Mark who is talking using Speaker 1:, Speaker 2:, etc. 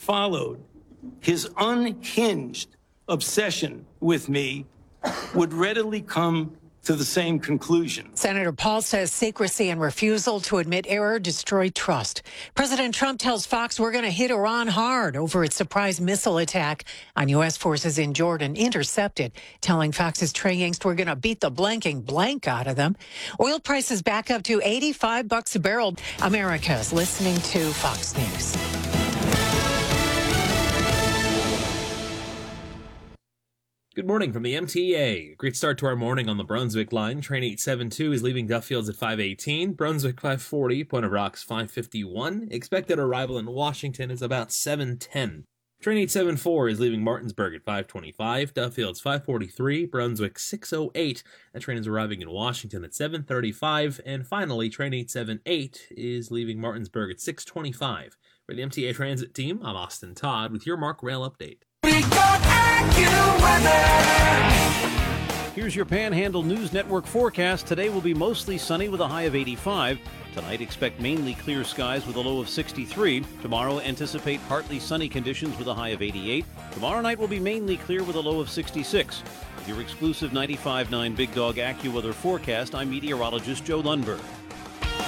Speaker 1: followed, his unhinged obsession with me would readily come to the same conclusion.
Speaker 2: Senator Paul says secrecy and refusal to admit error destroy trust. President Trump tells Fox we're going to hit Iran hard over its surprise missile attack on U.S. forces in Jordan, intercepted, telling Fox's Trey Yingst we're going to beat the blanking blank out of them. Oil prices back up to $85 a barrel. America's listening to Fox News.
Speaker 3: Good morning from the MTA. Great start to our morning on the Brunswick line. Train 872 is leaving Duffields at 5:18. Brunswick 540, Point of Rocks 5:51. Expected arrival in Washington is about 7:10. Train 874 is leaving Martinsburg at 5:25. Duffields 5:43. Brunswick 6:08. That train is arriving in Washington at 7:35. And finally, Train 878 is leaving Martinsburg at 6:25. For the MTA Transit team, I'm Austin Todd with your Mark Rail update.
Speaker 4: Here's your Panhandle News Network forecast. Today will be mostly sunny with a high of 85. Tonight, expect mainly clear skies with a low of 63. Tomorrow, anticipate partly sunny conditions with a high of 88. Tomorrow night will be mainly clear with a low of 66. With your exclusive 95.9 Big Dog AccuWeather forecast, I'm meteorologist Joe Lundberg.